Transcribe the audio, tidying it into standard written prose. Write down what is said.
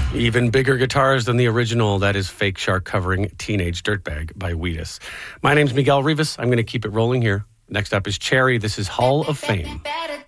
Even bigger guitars than the original. That is Fake Shark covering Teenage Dirtbag by Wheatus. My name's Miguel Rivas. I'm going to keep it rolling here. Next up is Cherry. This is Hall of Fame.